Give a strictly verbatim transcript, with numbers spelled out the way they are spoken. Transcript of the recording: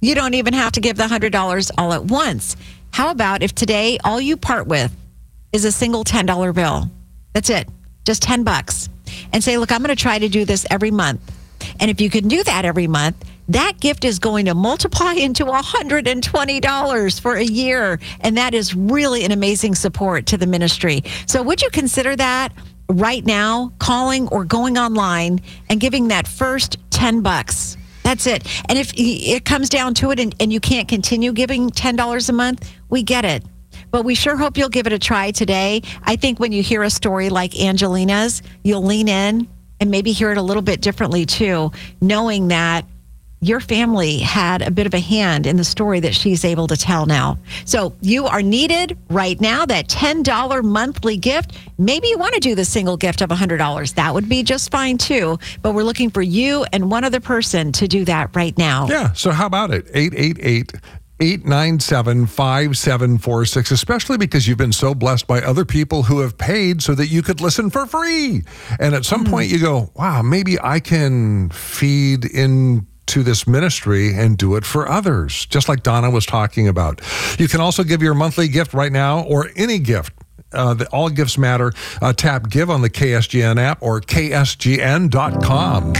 You don't even have to give the one hundred dollars all at once. How about if today all you part with is a single ten dollar bill? That's it. Just ten bucks. And say, look, I'm going to try to do this every month. And if you can do that every month, that gift is going to multiply into one hundred twenty dollars for a year. And that is really an amazing support to the ministry. So would you consider that right now, calling or going online and giving that first ten bucks? That's it. And if it comes down to it and, and you can't continue giving ten dollars a month, we get it. But we sure hope you'll give it a try today. I think when you hear a story like Angelina's, you'll lean in and maybe hear it a little bit differently too, knowing that your family had a bit of a hand in the story that she's able to tell now. So you are needed right now, that ten dollar monthly gift. Maybe you want to do the single gift of one hundred dollars. That would be just fine too. But we're looking for you and one other person to do that right now. Yeah, so how about it? eight eight eight, eight nine seven, five seven four six, especially because you've been so blessed by other people who have paid so that you could listen for free. And at some mm. point you go, wow, maybe I can feed in to this ministry and do it for others, just like Donna was talking about. You can also give your monthly gift right now, or any gift. Uh, the, all gifts matter. Uh, tap Give on the K S G N app or K S G N dot com.